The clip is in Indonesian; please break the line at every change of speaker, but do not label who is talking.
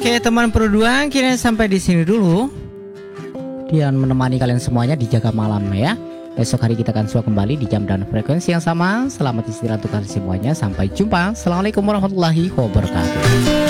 Oke teman perduaan, kira sampai di sini dulu. Dia menemani kalian semuanya di Jaga Malam ya. Besok hari kita akan suah kembali di jam dan frekuensi yang sama. Selamat istirahat untuk kalian semuanya. Sampai jumpa. Assalamualaikum warahmatullahi wabarakatuh.